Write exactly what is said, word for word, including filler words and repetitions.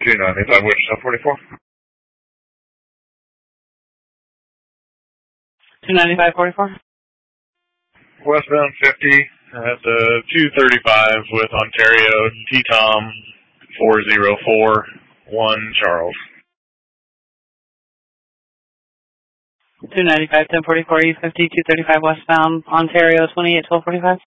two ninety-five Wichita forty-four. two ninety-five forty-four. Westbound fifty at the two thirty-five with Ontario, T-Tom four zero four one Charles. two ninety-five ten forty-four E fifty, two thirty-five westbound, Ontario, twenty-eight twelve forty-five.